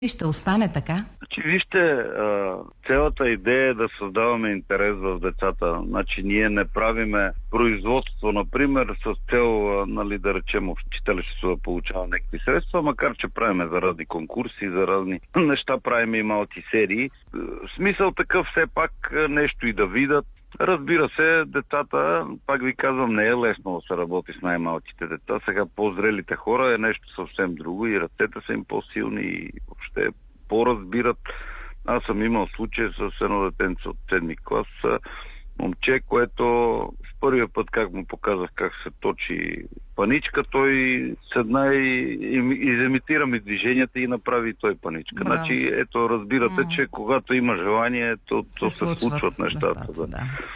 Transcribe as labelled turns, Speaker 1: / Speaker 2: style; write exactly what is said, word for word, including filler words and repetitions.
Speaker 1: И ще остане така?
Speaker 2: Значи, вижте, цялата идея е да създаваме интерес в децата. Значи, ние не правиме производство, например, с цел, нали, да речем, учителя ще се получава някакви средства, макар че правиме заради конкурси, за разни неща, правиме и малки серии. Смисъл такъв все пак нещо и да видят. Разбира се, децата, пак ви казвам, не е лесно да се работи с най-малките деца. Сега по-зрелите хора е нещо съвсем друго и ръцете са им по-силни и въобще по-разбират. Аз съм имал случай с едно детенце от седми клас, момче, което с първия път, как му показах как се точи паничка, той седна и, и изимитира ми движенията и направи той паничка.
Speaker 1: Браво.
Speaker 2: Значи, ето, разбирате,
Speaker 1: М.
Speaker 2: че когато има желание, то, то
Speaker 1: се
Speaker 2: се случват,
Speaker 1: случват
Speaker 2: нещата.
Speaker 1: нещата,
Speaker 2: Да.
Speaker 1: да.